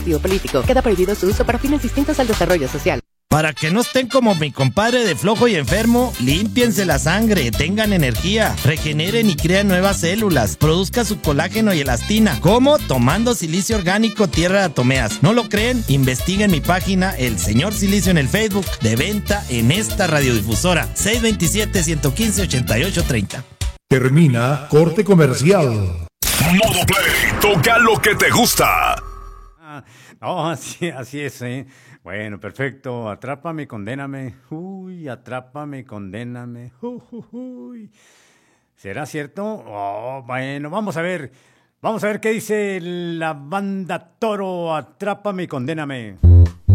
político. Queda prohibido su uso para fines distintos al desarrollo social. Para que no estén como mi compadre de flojo y enfermo, límpiense la sangre, tengan energía, regeneren y crean nuevas células, produzca su colágeno y elastina. ¿Cómo? Tomando silicio orgánico Tierra de Atomeas. ¿No lo creen? Investiguen mi página El Señor Silicio en el Facebook, de venta en esta radiodifusora, 627-115-8830. Termina corte comercial. Modo Play, toca lo que te gusta. No, así es, ¿eh? Bueno, perfecto. Atrápame, condéname. Uy, atrápame, condéname. Uy. ¿Será cierto? Oh, bueno, vamos a ver. Vamos a ver qué dice la banda Toro. Atrápame y condéname.